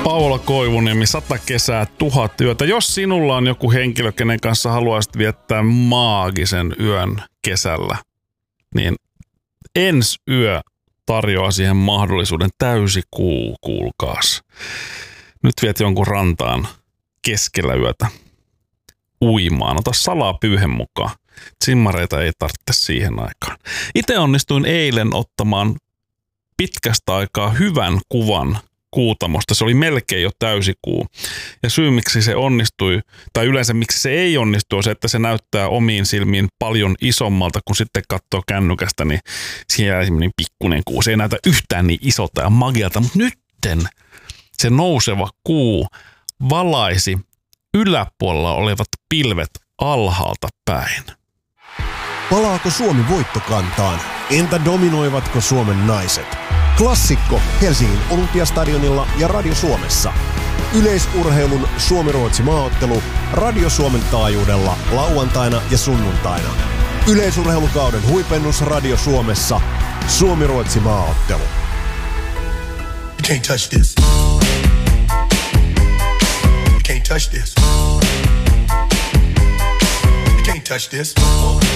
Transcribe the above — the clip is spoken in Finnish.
Paula Koivuniemi, 100 kesää, 1000 yötä. Jos sinulla on joku henkilö, kenen kanssa haluaisit viettää maagisen yön kesällä, niin ensi yö tarjoaa siihen mahdollisuuden. Täysi kuu, kuulkaas. Nyt viet jonkun rantaan keskellä yötä uimaan. Ota salapyyhen mukaan. Simmareita ei tarvitse siihen aikaan. Itse onnistuin eilen ottamaan pitkästä aikaa hyvän kuvan Kuutamosta. Se oli melkein jo täysikuu. Ja syy, miksi se onnistui, tai yleensä miksi se ei onnistu, on se, että se näyttää omiin silmiin paljon isommalta, kun sitten katsoo kännykästä, niin siellä on semmoinen pikkuinen kuu. Se ei näytä yhtään niin isolta ja magialta, mutta nytten se nouseva kuu valaisi yläpuolella olevat pilvet alhaalta päin. Palaako Suomi voittokantaan? Entä dominoivatko Suomen naiset? Klassikko Helsingin Olympiastadionilla ja Radio Suomessa. Yleisurheilun Suomi-Ruotsi maaottelu Radio Suomen taajuudella lauantaina ja sunnuntaina. Yleisurheilukauden huipennus Radio Suomessa. Suomi-Ruotsi maaottelu. You can't touch this. You can't touch this. You can't touch this.